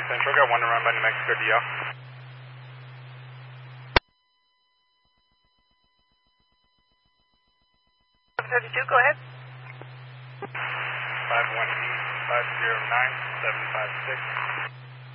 Central, got one to run by New Mexico DL. 32, go ahead. 51 East, 509, 756.